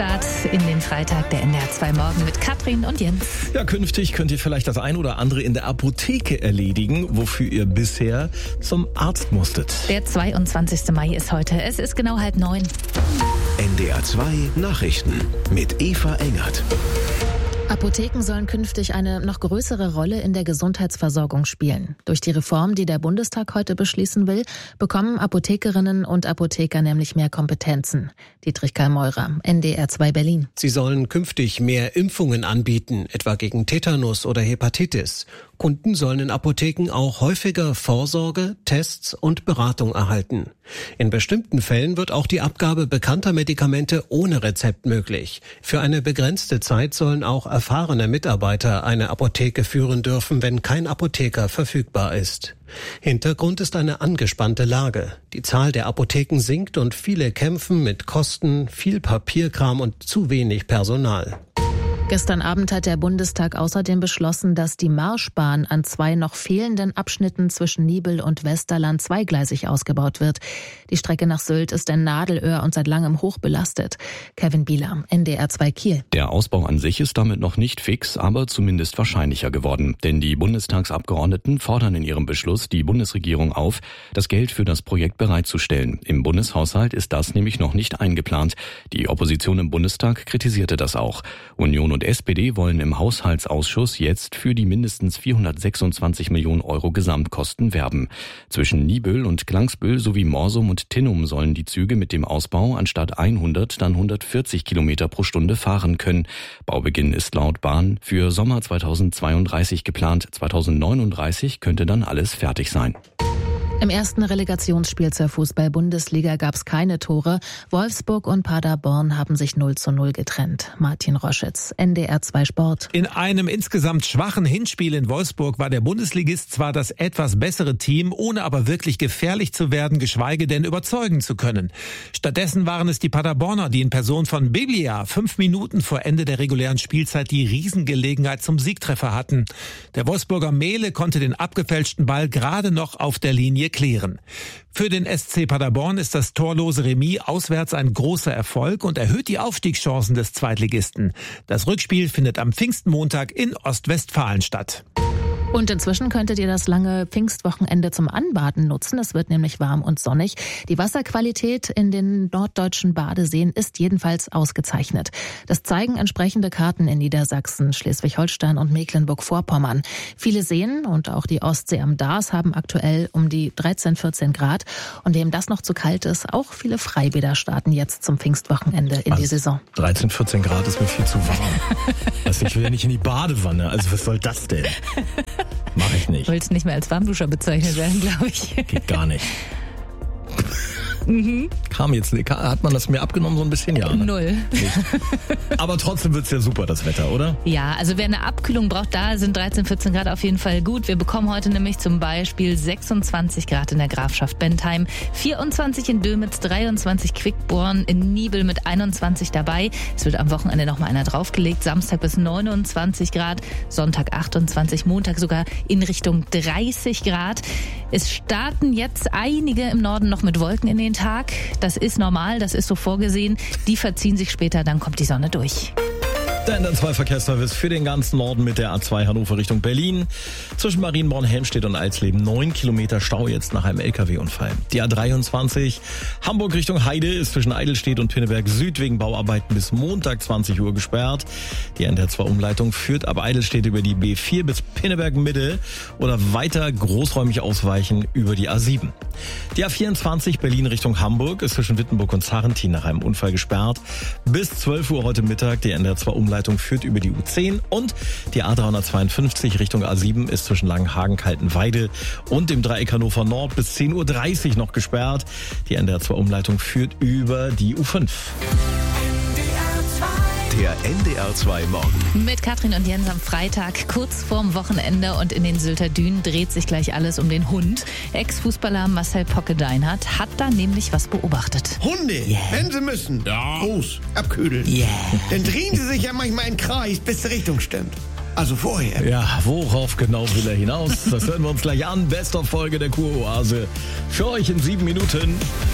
Start in den Freitag der NDR 2 Morgen mit Katrin und Jens. Ja, künftig könnt ihr vielleicht das ein oder andere in der Apotheke erledigen, wofür ihr bisher zum Arzt musstet. Der 22. Mai ist heute. Es ist genau 8:30. NDR 2 Nachrichten mit Eva Engert. Apotheken sollen künftig eine noch größere Rolle in der Gesundheitsversorgung spielen. Durch die Reform, die der Bundestag heute beschließen will, bekommen Apothekerinnen und Apotheker nämlich mehr Kompetenzen. Dietrich Karl Meurer, NDR 2 Berlin. Sie sollen künftig mehr Impfungen anbieten, etwa gegen Tetanus oder Hepatitis. Kunden sollen in Apotheken auch häufiger Vorsorge, Tests und Beratung erhalten. In bestimmten Fällen wird auch die Abgabe bekannter Medikamente ohne Rezept möglich. Für eine begrenzte Zeit sollen auch erfahrene Mitarbeiter eine Apotheke führen dürfen, wenn kein Apotheker verfügbar ist. Hintergrund ist eine angespannte Lage. Die Zahl der Apotheken sinkt und viele kämpfen mit Kosten, viel Papierkram und zu wenig Personal. Gestern Abend hat der Bundestag außerdem beschlossen, dass die Marschbahn an 2 noch fehlenden Abschnitten zwischen Nibel und Westerland zweigleisig ausgebaut wird. Die Strecke nach Sylt ist ein Nadelöhr und seit langem hoch belastet. Kevin Bieler, NDR 2 Kiel. Der Ausbau an sich ist damit noch nicht fix, aber zumindest wahrscheinlicher geworden. Denn die Bundestagsabgeordneten fordern in ihrem Beschluss die Bundesregierung auf, das Geld für das Projekt bereitzustellen. Im Bundeshaushalt ist das nämlich noch nicht eingeplant. Die Opposition im Bundestag kritisierte das auch. Union und SPD wollen im Haushaltsausschuss jetzt für die mindestens 426 Millionen Euro Gesamtkosten werben. Zwischen Nibel und Glangsbüll sowie Morsum und Tinnum sollen die Züge mit dem Ausbau anstatt 100 dann 140 Kilometer pro Stunde fahren können. Baubeginn ist laut Bahn für Sommer 2032 geplant. 2039 könnte dann alles fertig sein. Im ersten Relegationsspiel zur Fußball-Bundesliga gab es keine Tore. Wolfsburg und Paderborn haben sich 0:0 getrennt. Martin Roschitz, NDR 2 Sport. In einem insgesamt schwachen Hinspiel in Wolfsburg war der Bundesligist zwar das etwas bessere Team, ohne aber wirklich gefährlich zu werden, geschweige denn überzeugen zu können. Stattdessen waren es die Paderborner, die in Person von Biglia 5 Minuten vor Ende der regulären Spielzeit die Riesengelegenheit zum Siegtreffer hatten. Der Wolfsburger Mehle konnte den abgefälschten Ball gerade noch auf der Linie klären. Für den SC Paderborn ist das torlose Remis auswärts ein großer Erfolg und erhöht die Aufstiegschancen des Zweitligisten. Das Rückspiel findet am Pfingstmontag in Ostwestfalen statt. Und inzwischen könntet ihr das lange Pfingstwochenende zum Anbaden nutzen. Es wird nämlich warm und sonnig. Die Wasserqualität in den norddeutschen Badeseen ist jedenfalls ausgezeichnet. Das zeigen entsprechende Karten in Niedersachsen, Schleswig-Holstein und Mecklenburg-Vorpommern. Viele Seen und auch die Ostsee am Darß haben aktuell um die 13, 14 Grad. Und wem das noch zu kalt ist, auch viele Freibäder starten jetzt zum Pfingstwochenende in die Saison. 13, 14 Grad ist mir viel zu warm. Also ich will ja nicht in die Badewanne. Also was soll das denn? Mach ich nicht. Du willst nicht mehr als Warmduscher bezeichnet werden, glaube ich. Geht gar nicht. Kam jetzt, hat man das mir abgenommen so ein bisschen? Ja, ne? 0. Nicht. Aber trotzdem wird's ja super, das Wetter, oder? Ja, also wer eine Abkühlung braucht, da sind 13, 14 Grad auf jeden Fall gut. Wir bekommen heute nämlich zum Beispiel 26 Grad in der Grafschaft Bentheim, 24 in Dömitz, 23 Quickborn, in Nibel mit 21 dabei. Es wird am Wochenende nochmal einer draufgelegt. Samstag bis 29 Grad, Sonntag 28, Montag sogar in Richtung 30 Grad. Es starten jetzt einige im Norden noch mit Wolken in den Tag. Das ist normal, das ist so vorgesehen. Die verziehen sich später, dann kommt die Sonne durch. Der NDR 2 Verkehrsservice für den ganzen Norden mit der A2 Hannover Richtung Berlin. Zwischen Marienborn, Helmstedt und Alsleben 9 Kilometer Stau jetzt nach einem LKW-Unfall. Die A23 Hamburg Richtung Heide ist zwischen Eidelstedt und Pinneberg Süd wegen Bauarbeiten bis Montag 20 Uhr gesperrt. Die NDR 2 Umleitung führt ab Eidelstedt über die B4 bis Pinneberg Mitte oder weiter großräumig ausweichen über die A7. Die A24 Berlin Richtung Hamburg ist zwischen Wittenburg und Sarrentin nach einem Unfall gesperrt. Bis 12 Uhr heute Mittag die NDR 2 Umleitung führt über die U10 und die A352 Richtung A7 ist zwischen Langenhagen, Kaltenweide und dem Dreieck Hannover Nord bis 10.30 Uhr noch gesperrt. Die NDR 2 Umleitung führt über die U5. Der NDR 2 Morgen. Mit Katrin und Jens am Freitag, kurz vorm Wochenende und in den Sylter Dünen dreht sich gleich alles um den Hund. Ex-Fußballer Marcel Pocke-Deinhardt hat da nämlich was beobachtet. Hunde, wenn sie müssen, groß, abködeln. Dann drehen sie sich ja manchmal im Kreis, bis die Richtung stimmt. Also vorher. Ja, worauf genau will er hinaus? Das hören wir uns gleich an. Best-of-Folge der Kuroase für euch in 7 Minuten.